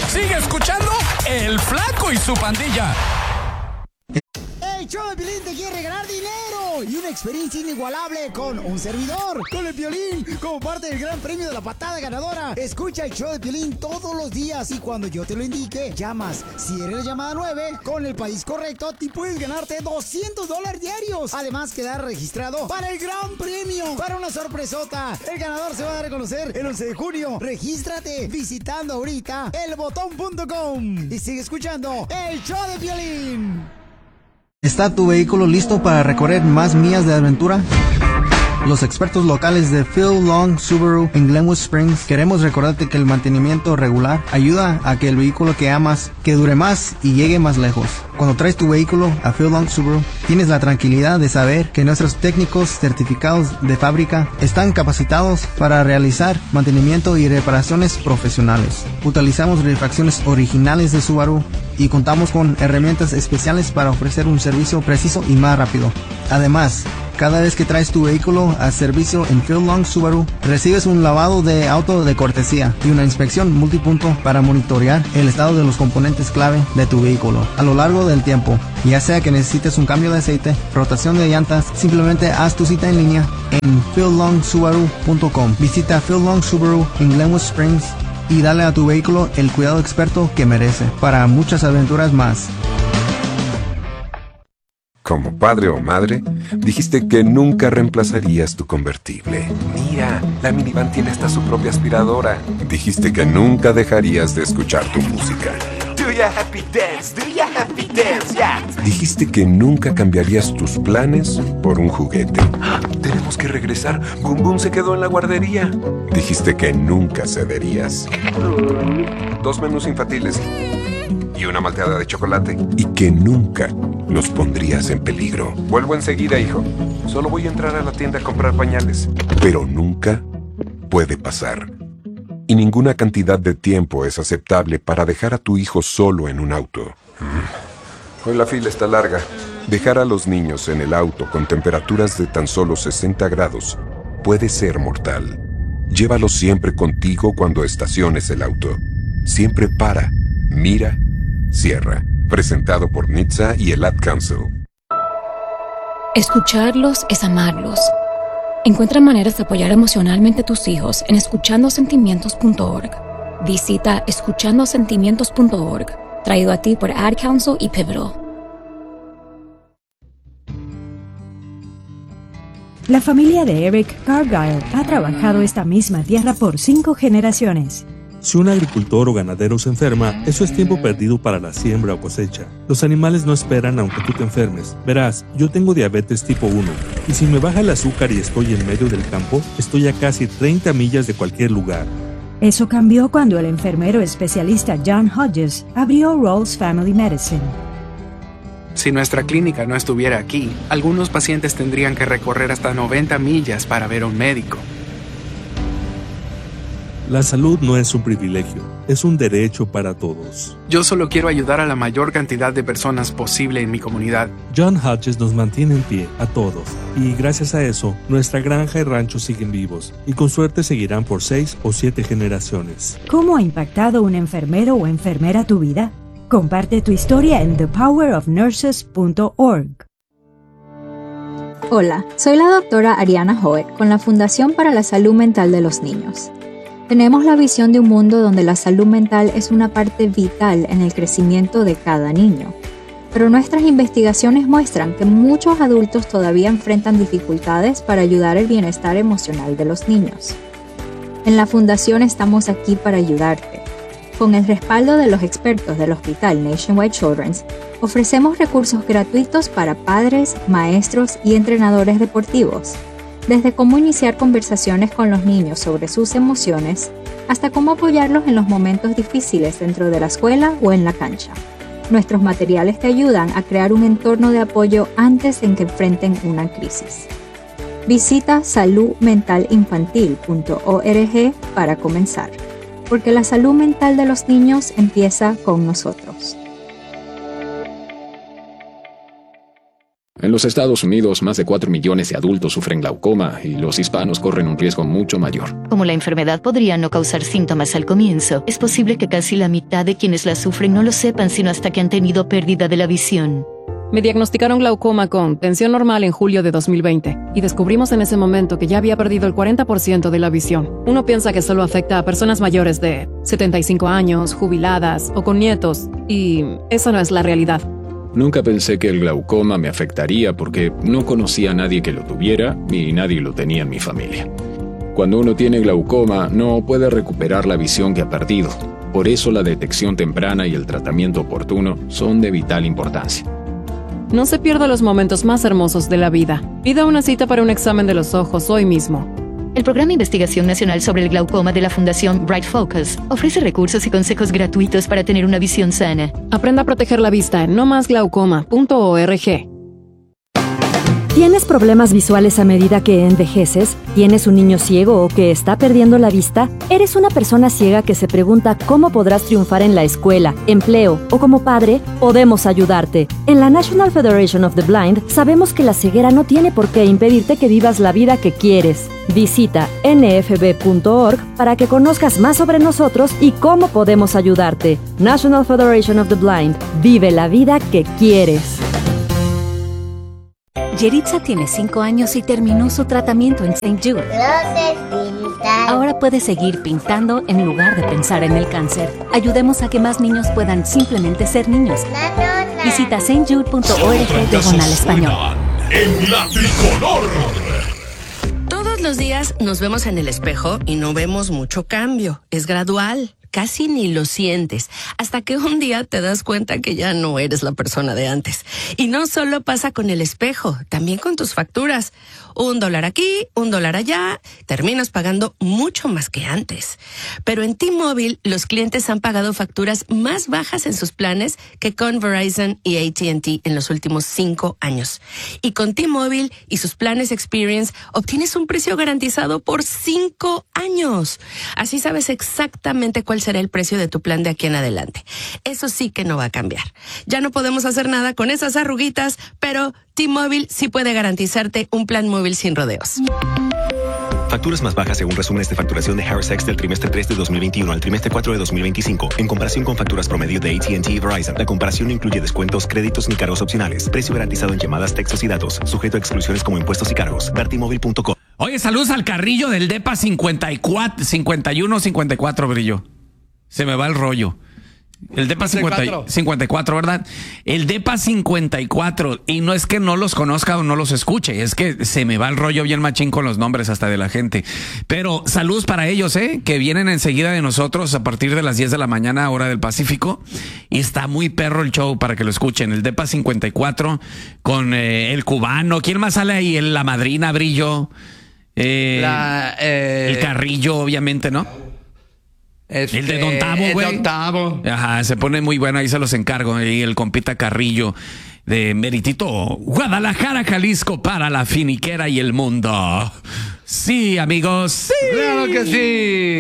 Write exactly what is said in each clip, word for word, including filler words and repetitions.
Sigue escuchando El Flaco y su Pandilla. El show de Piolín te quiere regalar dinero y una experiencia inigualable con un servidor, con el Piolín, como parte del gran premio de la patada ganadora. Escucha el show de Piolín todos los días y cuando yo te lo indique, llamas. Si eres la llamada nueve, con el país correcto, te puedes ganarte doscientos dólares diarios. Además, quedar registrado para el gran premio, para una sorpresota. El ganador se va a dar a conocer el once de junio. Regístrate visitando ahorita el botón punto com y sigue escuchando el show de Piolín. ¿Está tu vehículo listo para recorrer más millas de aventura? Los expertos locales de Phil Long Subaru en Glenwood Springs queremos recordarte que el mantenimiento regular ayuda a que el vehículo que amas que dure más y llegue más lejos. Cuando traes tu vehículo a Phil Long Subaru, tienes la tranquilidad de saber que nuestros técnicos certificados de fábrica están capacitados para realizar mantenimiento y reparaciones profesionales. Utilizamos refacciones originales de Subaru y contamos con herramientas especiales para ofrecer un servicio preciso y más rápido. Además, cada vez que traes tu vehículo a servicio en Phil Long Subaru, recibes un lavado de auto de cortesía y una inspección multipunto para monitorear el estado de los componentes clave de tu vehículo a lo largo del tiempo. Ya sea que necesites un cambio de aceite, rotación de llantas, simplemente haz tu cita en línea en phil long subaru punto com. Visita Phil Long Subaru en Glenwood Springs y dale a tu vehículo el cuidado experto que merece para muchas aventuras más. Como padre o madre, dijiste que nunca reemplazarías tu convertible. Mira, la minivan tiene hasta su propia aspiradora. Dijiste que nunca dejarías de escuchar tu música. Do ya happy dance, do ya happy dance, yeah. Dijiste que nunca cambiarías tus planes por un juguete. Tenemos que regresar. Boom Boom se quedó en la guardería. Dijiste que nunca cederías. Dos menús infantiles y una malteada de chocolate. Y que nunca los pondrías en peligro. Vuelvo enseguida, hijo. Solo voy a entrar a la tienda a comprar pañales. Pero nunca puede pasar. Y ninguna cantidad de tiempo es aceptable para dejar a tu hijo solo en un auto. Hoy la fila está larga. Dejar a los niños en el auto con temperaturas de tan solo sesenta grados puede ser mortal. Llévalos siempre contigo cuando estaciones el auto. Siempre para, mira, cierra. Presentado por N H T S A y el Ad Council. Escucharlos es amarlos. Encuentra maneras de apoyar emocionalmente a tus hijos en escuchando sentimientos punto org. Visita escuchando sentimientos punto org, traído a ti por Ad Council y Pivotal. La familia de Eric Cargyle ha trabajado esta misma tierra por cinco generaciones. Si un agricultor o ganadero se enferma, eso es tiempo perdido para la siembra o cosecha. Los animales no esperan aunque tú te enfermes. Verás, yo tengo diabetes tipo uno, y si me baja el azúcar y estoy en medio del campo, estoy a casi treinta millas de cualquier lugar. Eso cambió cuando el enfermero especialista John Hodges abrió Rolls Family Medicine. Si nuestra clínica no estuviera aquí, algunos pacientes tendrían que recorrer hasta noventa millas para ver a un médico. La salud no es un privilegio, es un derecho para todos. Yo solo quiero ayudar a la mayor cantidad de personas posible en mi comunidad. John Hodges nos mantiene en pie, a todos, y gracias a eso, nuestra granja y rancho siguen vivos, y con suerte seguirán por seis o siete generaciones. ¿Cómo ha impactado un enfermero o enfermera tu vida? Comparte tu historia en the power of nurses punto org. Hola, soy la doctora Ariana Hoek con la Fundación para la Salud Mental de los Niños. Tenemos la visión de un mundo donde la salud mental es una parte vital en el crecimiento de cada niño. Pero nuestras investigaciones muestran que muchos adultos todavía enfrentan dificultades para ayudar el bienestar emocional de los niños. En la Fundación estamos aquí para ayudarte. Con el respaldo de los expertos del Hospital Nationwide Children's, ofrecemos recursos gratuitos para padres, maestros y entrenadores deportivos. Desde cómo iniciar conversaciones con los niños sobre sus emociones, hasta cómo apoyarlos en los momentos difíciles dentro de la escuela o en la cancha. Nuestros materiales te ayudan a crear un entorno de apoyo antes en que enfrenten una crisis. Visita salud mental infantil punto org para comenzar, porque la salud mental de los niños empieza con nosotros. En En los Estados Unidos, más de cuatro millones de adultos sufren glaucoma y los hispanos corren un riesgo mucho mayor. Como la enfermedad podría no causar síntomas al comienzo, es posible que casi la mitad de quienes la sufren no lo sepan sino hasta que han tenido pérdida de la visión. Me diagnosticaron glaucoma con tensión normal en julio de dos mil veinte y descubrimos en ese momento que ya había perdido el cuarenta por ciento de la visión. Uno piensa que solo afecta a personas mayores de setenta y cinco años, jubiladas o con nietos, y esa no es la realidad. Nunca pensé que el glaucoma me afectaría porque no conocía a nadie que lo tuviera y nadie lo tenía en mi familia. Cuando uno tiene glaucoma, no puede recuperar la visión que ha perdido. Por eso la detección temprana y el tratamiento oportuno son de vital importancia. No se pierda los momentos más hermosos de la vida. Pida una cita para un examen de los ojos hoy mismo. El Programa de Investigación Nacional sobre el Glaucoma de la Fundación Bright Focus ofrece recursos y consejos gratuitos para tener una visión sana. Aprenda a proteger la vista en no más glaucoma punto org. ¿Tienes problemas visuales a medida que envejeces? ¿Tienes un niño ciego o que está perdiendo la vista? ¿Eres una persona ciega que se pregunta cómo podrás triunfar en la escuela, empleo o como padre? Podemos ayudarte. En la National Federation of the Blind sabemos que la ceguera no tiene por qué impedirte que vivas la vida que quieres. Visita N F B punto org para que conozcas más sobre nosotros y cómo podemos ayudarte. National Federation of the Blind. Vive la vida que quieres. Yeritza tiene cinco años y terminó su tratamiento en Saint Jude. Ahora puede seguir pintando en lugar de pensar en el cáncer. Ayudemos a que más niños puedan simplemente ser niños. Visita saint jude punto org diagonal español. En la tricolor. Todos los días nos vemos en el espejo y no vemos mucho cambio. Es gradual. Casi ni lo sientes, hasta que un día te das cuenta que ya no eres la persona de antes. Y no solo pasa con el espejo, también con tus facturas. Un dólar aquí, un dólar allá, terminas pagando mucho más que antes. Pero en T-Mobile, los clientes han pagado facturas más bajas en sus planes que con Verizon y A T and T en los últimos cinco años. Y con T-Mobile y sus planes Experience, obtienes un precio garantizado por cinco años. Así sabes exactamente cuál será el precio de tu plan de aquí en adelante. Eso sí que no va a cambiar. Ya no podemos hacer nada con esas arruguitas, pero T-Mobile sí puede garantizarte un plan móvil sin rodeos. Facturas más bajas según resúmenes de facturación de Harris X del trimestre tres de dos mil veintiuno al trimestre cuatro de dos mil veinticinco. En comparación con facturas promedio de A T and T y Verizon, la comparación no incluye descuentos, créditos ni cargos opcionales. Precio garantizado en llamadas, textos y datos. Sujeto a exclusiones como impuestos y cargos. ver t mobile punto com. Oye, saludos al Carrillo del DEPA cincuenta y cuatro, cincuenta y uno, cincuenta y cuatro, Brillo. Se me va el rollo. El DEPA cincuenta, cincuenta y cuatro, ¿verdad? El DEPA cincuenta y cuatro. Y no es que no los conozca o no los escuche, es que se me va el rollo bien machín con los nombres hasta de la gente. Pero saludos para ellos, ¿eh? Que vienen enseguida de nosotros a partir de las diez de la mañana, hora del Pacífico. Y está muy perro el show para que lo escuchen. El DEPA cincuenta y cuatro con eh, el cubano. ¿Quién más sale ahí? El, la madrina, Brillo. Eh, la, eh, el Carrillo, obviamente, ¿no? Este, el de Don Tavo, güey. Don Tavo. Ajá, se pone muy bueno, ahí se los encargo. Y el compita Carrillo de Meritito, Guadalajara, Jalisco, para la finiquera y el mundo. Sí, amigos, sí. Claro que sí.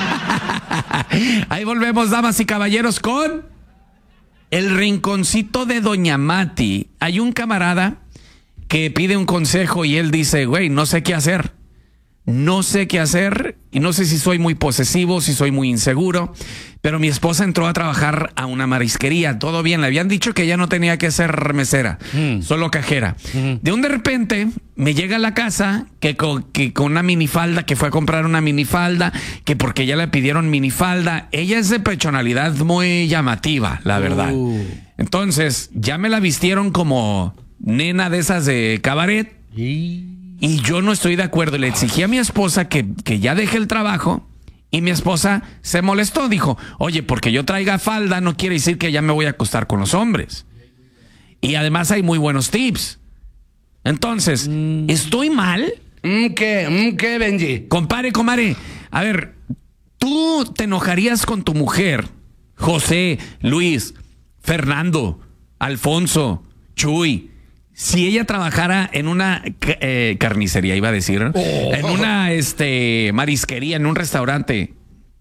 Ahí volvemos, damas y caballeros, con el rinconcito de Doña Mati. Hay un camarada que pide un consejo y él dice, güey, no sé qué hacer. No sé qué hacer y no sé si soy muy posesivo, si soy muy inseguro, pero mi esposa entró a trabajar a una marisquería, todo bien, le habían dicho que ella no tenía que ser mesera, mm. solo cajera. Mm. De un de repente me llega a la casa que con, que con una minifalda, que fue a comprar una minifalda, que porque ya le pidieron minifalda, ella es de personalidad muy llamativa, la verdad. Uh. Entonces ya me la vistieron como nena de esas de cabaret. Y... Y yo no estoy de acuerdo. Le exigí a mi esposa que, que ya deje el trabajo y mi esposa se molestó. Dijo, oye, porque yo traiga falda no quiere decir que ya me voy a acostar con los hombres. Y además hay muy buenos tips. Entonces, mm. ¿estoy mal? Mm, ¿Qué? Mm, ¿Qué, Benji? Compare, comare. A ver, ¿tú te enojarías con tu mujer, José, Luis, Fernando, Alfonso, Chuy, si ella trabajara en una eh, carnicería, iba a decir, oh. en una este, marisquería, en un restaurante,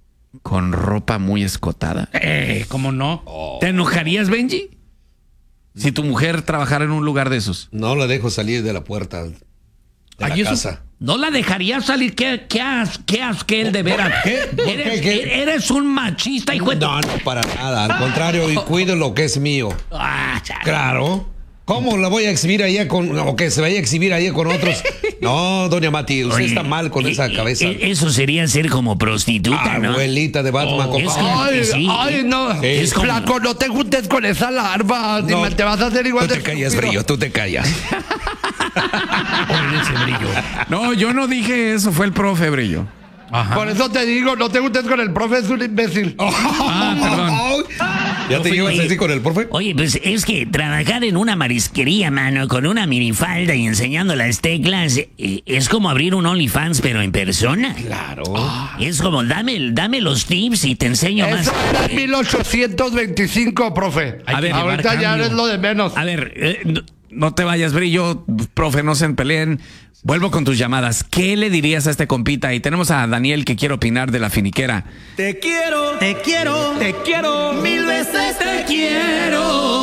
con ropa muy escotada? Eh, ¿cómo no? Oh. ¿Te enojarías, Benji? Si tu mujer trabajara en un lugar de esos. No la dejo salir de la puerta de la Ay, eso- casa. No la dejaría salir. ¿Qué, qué, has, qué asquel de veras? ¿Qué? ¿Por Eres, qué? ¿Qué? eres un machista, hijo de... No, no, para nada. Al contrario, y cuido lo que es mío. Ah, chale. Claro. ¿Cómo la voy a exhibir allá con, o que se vaya a exhibir allá con otros? No, doña Mati, usted Oye, está mal con eh, esa cabeza. eh, Eso sería ser como prostituta, ¿no? Abuelita de Batman, Oh, es que- Ay, sí, ay, no. Sí. Es como- Flaco, no te juntes con esa larva. No. Dime, te vas a hacer igual Tú de te callas, estúpido. Brillo, tú te callas. Órale, ese Brillo. No, yo no dije eso, fue el profe, Brillo. Por eso te digo, no te juntes con el profe, es un imbécil. Ah, perdón. ¿Ya te llevas así con el profe? Oye, pues es que trabajar en una marisquería, mano, con una minifalda y enseñando las teclas, eh, es como abrir un OnlyFans, pero en persona. Claro. Es como, dame, dame los tips y te enseño más. Eso era en mil ochocientos veinticinco, profe. A ver, ahorita llevar ya cambio. eres lo de menos. A ver, eh, no, no te vayas, Brillo. Profe, no se peleen. Vuelvo con tus llamadas. ¿Qué le dirías a este compita? Y tenemos a Daniel que quiere opinar de la finiquera. Te quiero, te quiero, te quiero, mil veces te quiero.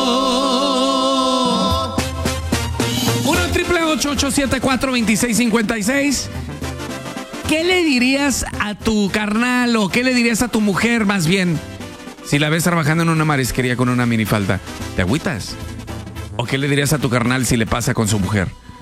uno triple ocho ocho siete cuatro dos seis cinco seis. ¿Qué le dirías a tu carnal o qué le dirías a tu mujer más bien si la ves trabajando en una marisquería con una minifalda? ¿Te agüitas? ¿O qué le dirías a tu carnal si le pasa con su mujer?